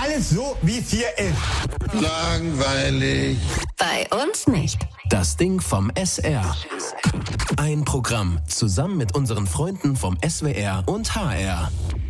alles so, wie es hier ist. Langweilig. Bei uns nicht. Das Ding vom SR. Ein Programm zusammen mit unseren Freunden vom SWR und HR.